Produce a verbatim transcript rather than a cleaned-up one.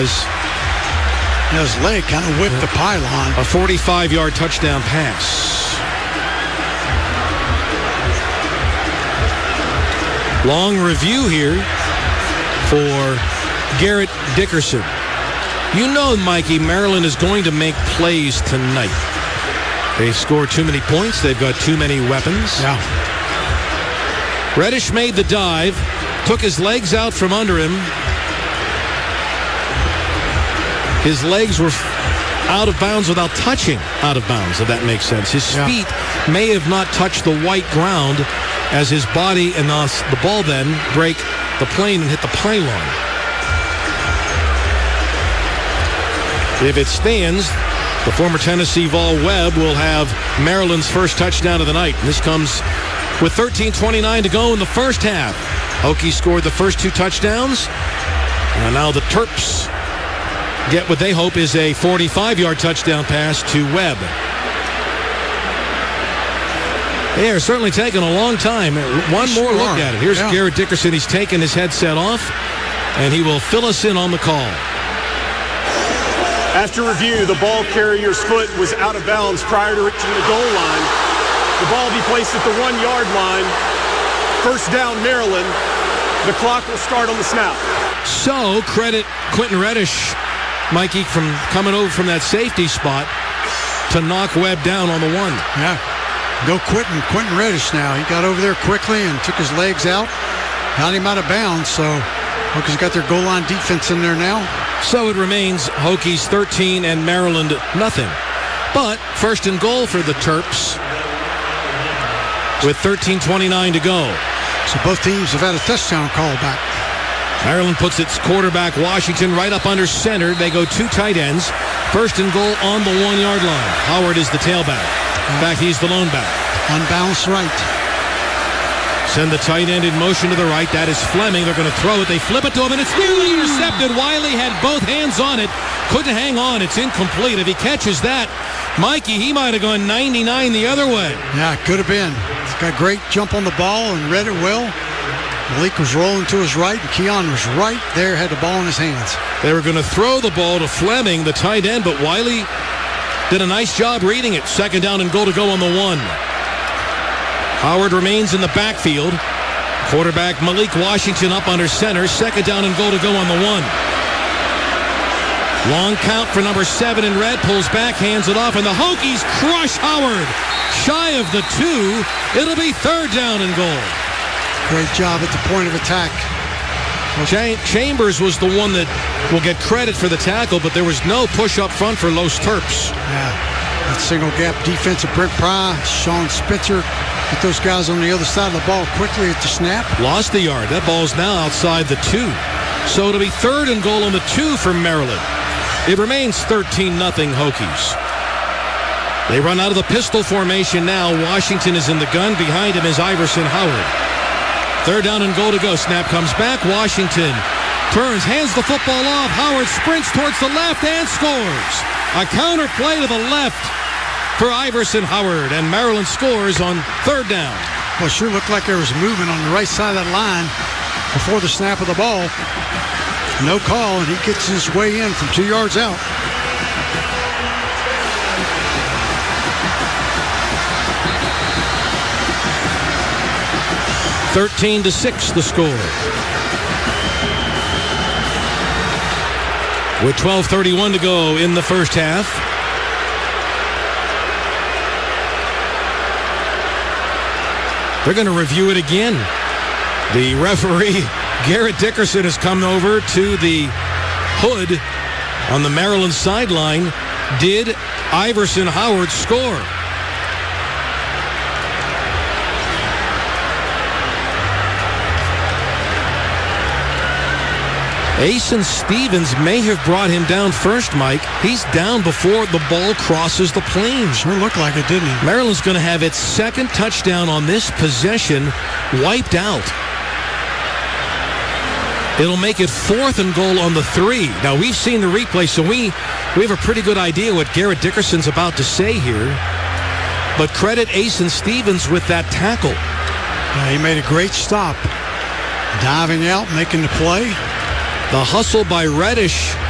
as his leg kind of whipped the pylon. A forty-five-yard touchdown pass. Long review here for Garrett Dickerson. You know, Mikey, Maryland is going to make plays tonight. They score too many points. They've got too many weapons. Yeah. Reddish made the dive, took his legs out from under him. His legs were out of bounds without touching out of bounds, if that makes sense. His Yeah. feet may have not touched the white ground as his body and the, the ball then break the plane and hit the pylon. If it stands, the former Tennessee Vol Webb will have Maryland's first touchdown of the night. And this comes with thirteen twenty-nine to go in the first half. Hokies scored the first two touchdowns. And now the Terps get what they hope is a forty-five-yard touchdown pass to Webb. They are certainly taking a long time. One Sure more look are. at it. Here's Yeah. Garrett Dickerson. He's taken his headset off, and he will fill us in on the call. After review, the ball carrier's foot was out of bounds prior to reaching the goal line. The ball will be placed at the one-yard line. First down, Maryland. The clock will start on the snap. So, credit Quentin Reddish, Mikey, from coming over from that safety spot to knock Webb down on the one. Yeah. Go Quentin. Quentin Reddish now. He got over there quickly and took his legs out. Got him out of bounds, so Hokies got their goal line defense in there now. So it remains Hokies thirteen and Maryland nothing. But first and goal for the Terps with thirteen twenty-nine to go. So both teams have had a touchdown call back. Maryland puts its quarterback Washington right up under center. They go two tight ends. First and goal on the one-yard line. Howard is the tailback. In fact, he's the lone back. Unbalanced right. Send the tight end in motion to the right. That is Fleming. They're going to throw it. They flip it to him, and it's nearly intercepted. Wiley had both hands on it. Couldn't hang on. It's incomplete. If he catches that, Mikey, he might have gone ninety-nine the other way. Yeah, could have been. He's got great jump on the ball and read it well. Malik was rolling to his right, and Keon was right there, had the ball in his hands. They were going to throw the ball to Fleming, the tight end, but Wiley did a nice job reading it. Second down and goal to go on the one. Howard remains in the backfield. Quarterback Malik Washington up under center. Second down and goal to go on the one. Long count for number seven in red. Pulls back, hands it off, and the Hokies crush Howard. Shy of the two. It'll be third down and goal. Great job at the point of attack. Ch- Chambers was the one that will get credit for the tackle, but there was no push up front for Los Terps. Yeah, that single gap defense of Brent Pry, Sean Spencer, with those guys on the other side of the ball quickly at the snap. Lost the yard. That ball's now outside the two. So it'll be third and goal on the two for Maryland. It remains thirteen nothing Hokies. They run out of the pistol formation now. Washington is in the gun. Behind him is Iverson Howard. Third down and goal to go. Snap comes back. Washington turns, hands the football off. Howard sprints towards the left and scores. A counter play to the left for Iverson Howard, and Maryland scores on third down. Well, it sure looked like there was movement on the right side of that line before the snap of the ball. No call, and he gets his way in from two yards out. thirteen to six the score. With twelve thirty-one to go in the first half. They're going to review it again. The referee, Garrett Dickerson, has come over to the hood on the Maryland sideline. Did Iverson Howard score? Asen Stevens may have brought him down first, Mike. He's down before the ball crosses the plane. Sure looked like it, didn't it? Maryland's going to have its second touchdown on this possession wiped out. It'll make it fourth and goal on the three. Now, we've seen the replay, so we, we have a pretty good idea what Garrett Dickerson's about to say here. But credit Asen Stevens with that tackle. Yeah, he made a great stop. Diving out, making the play. The hustle by Reddish